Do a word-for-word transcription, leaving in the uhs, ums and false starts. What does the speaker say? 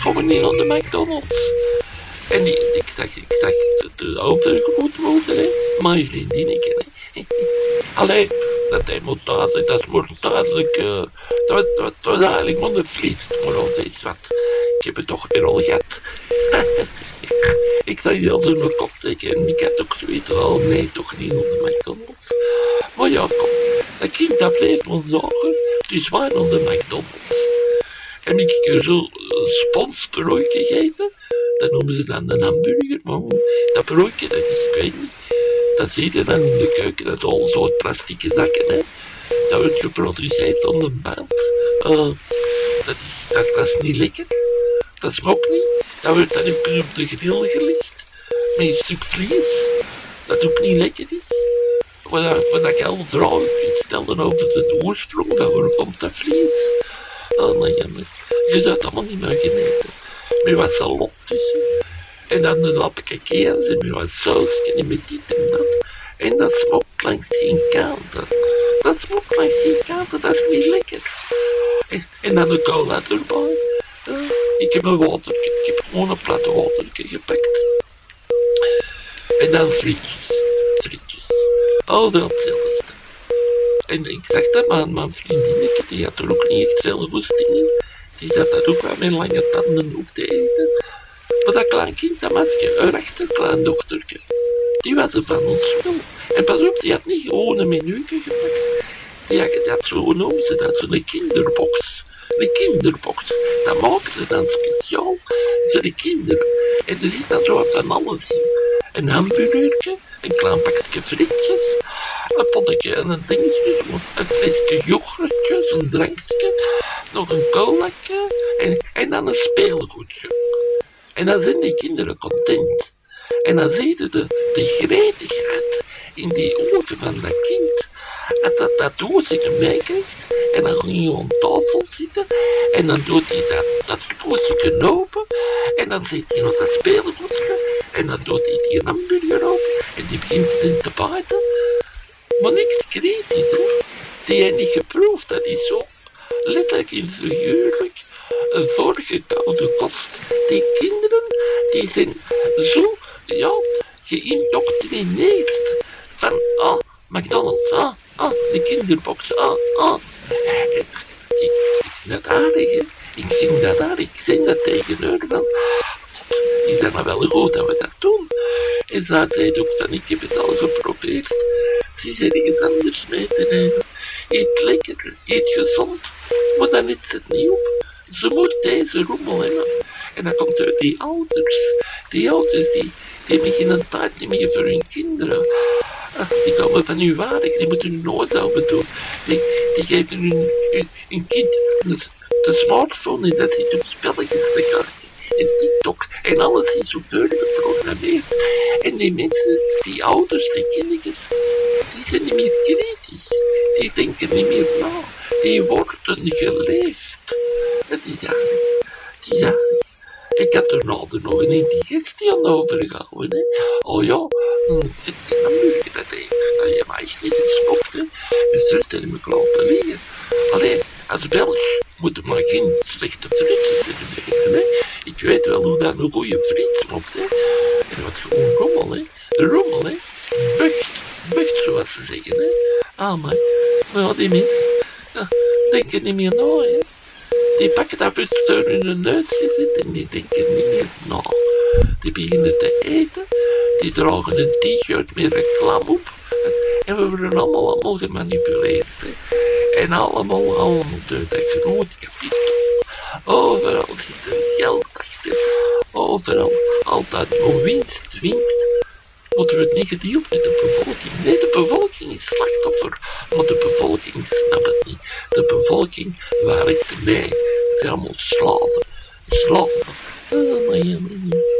komen niet naar de McDonald's. En die, ik zag, ik zag de, de auto groot worden, hè. Mijn vriendinnetje, hè. Allee, dat hij moet thuis zijn, dat wordt duidelijk, uh, dat, dat, dat was eigenlijk maar de vlies, maar al eens wat. Ik heb het toch weer al gehad. Ik zag die al zo'n kop trekken en ik had ook zoiets, oh nee, toch niet naar de McDonald's. Maar ja, kom, dat kind dat bleef me zagen, dus wij naar de McDonald's. En ik heb zo een sponsbroodje gegeten, dat noemen ze dan een hamburger, maar dat broodje, dat is, ik weet niet, dat zie je dan in de keuken, dat al zo'n plastieke zakken, hè. Dat wordt geproduceerd aan de band. Uh, dat, is, dat, dat is niet lekker, dat smaakt niet. Dat wordt dan even op de grill gelegd, met een stuk vlees, dat ook niet lekker is. Voordat ik al vrouwen stelde over de oorsprong van waar komt dat vlees. Oh nee, jammer. Je zou het allemaal niet meer eten. Met wat salot tussen. En dan een lappetje kaas en met wat sausje en met dit en dat. En dat smaakt langs geen kanten. Dat smaakt langs geen kanten, dat is niet lekker. En, en dan een cola erbij. Uh, ik heb een watertje, ik heb gewoon een plat watertje gepakt. En dan frietjes. Frietjes. Overal hetzelfde. En ik zag dat, maar mijn vriendinnetje, die had er ook niet echt veel goesting in. Die zat dat ook wel met lange tanden ook te eten. Maar dat klein kind, dat masker, een rechter kleindochtertje, die was er van ons wel. En pas op, die had niet gewoon een menuetje gepakt. Die had, die had zo, hoe noemen ze dat, zo'n kinderbox. Een kinderbox. Dat maakten ze dan speciaal voor de kinderen. En er zit dan zo van alles in. Een hamburgertje, een klein pakje frietjes, een potje en een dingetje, een flesje yoghurtje, een drankje, nog een colaatje en, en dan een speelgoedje. En dan zijn die kinderen content. En dan zie je de, de gretigheid in die ogen van dat kind. Als dat dat doosje meekrijgt en dan ging je aan tafel zitten en dan doet hij dat, dat doosje open en dan zit hij nog dat speelgoedje en dan doet hij die hamburger open en die begint erin te bijten. Maar niks kritisch, hè. Die hij niet geproefd, dat is zo letterlijk en figuurlijk een voorgekoude kost. Die kinderen, die zijn zo, ja, geïndoctrineerd van, ah, McDonald's, ah, ah, de kinderbox, ah, ah. Ik, ik vind dat aardig, hè. Ik vind dat aardig, ik zeg dat tegen haar van, is dat nou wel goed dat we dat doen? En zij zei ook van, ik heb het al geprobeerd. Ze is ergens anders mee te nemen. Eet lekker, eet gezond, maar dan is het niet op. Ze moet deze rommel hebben. En dan komt uit die ouders. Die ouders die, die hebben geen tijd niet meer voor hun kinderen. Ach, die komen van hun waardig, die moeten hun nooit over doen. Die, die geven hun, hun, hun kind de, de smartphone en dat zit op spelletjes te kijken. En TikTok en alles is zo veel geprogrammeerd. En die mensen, die ouders, die kindjes, die zijn niet meer kritisch. Die denken niet meer na. Die worden geleefd. Dat is aardig. Dat is aardig. Ik had er nou nog een indigestie aan overgehouden. Hè. Oh ja, een vetje hamburger, dat dat je mij echt niet gesmokt, hè. Een fruit in mijn laten liggen. Alleen, als Belg moeten maar geen slechte frietjes serveren, hè. Ik weet wel hoe dat een goede friet smokt, hè. En wat gewoon rommel, hè. Rommel, hè. Bucht, bucht, zoals ze zeggen, hè. Ah, maar, maar ja, die mensen, ja, denken niet meer na, hè. Die pakken dat bucht voor hun neus gezet en die denken niet meer na. Die beginnen te eten, die dragen een t-shirt met reclame op. En we worden allemaal, allemaal gemanipuleerd, hè. En allemaal, allemaal door dat grote kapitaal. Overal zit er geld achter. Overal, altijd maar winst, winst. Maar er wordt niet gedeeld met de bevolking. Nee, de bevolking is slachtoffer, maar de bevolking snapt het niet. De bevolking werkt mee. Het zijn allemaal slaven. Slaven. Oh, maar ja, maar ja.